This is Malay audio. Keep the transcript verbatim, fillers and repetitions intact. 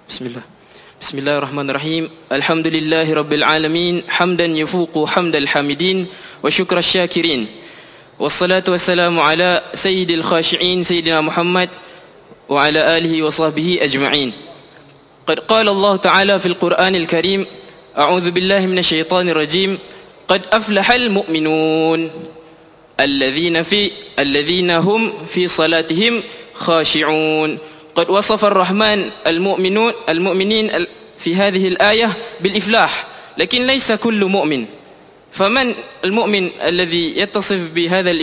Bismillah. Bismillahirrahmanirrahim. Alhamdulillahi rabbil alamin, hamdan yafuqu hamdal hamidin wa syukra syakirin. Wassalatu wassalamu ala sayyidil khashi'in sayyidina Muhammad wa ala alihi wa sahbihi ajma'in. Qad qala Allah Ta'ala fil Qur'anil Karim, a'udzu billahi minasy syaithanir rajim. Qad aflahal mu'minun alladhina fi alladhina hum fi salatihim khashi'un. قد وصف الرحمن المؤمنون المؤمنين في هذه الآية بالإفلاح، لكن ليس كل مؤمن. فمن المؤمن الذي يتصف بهذا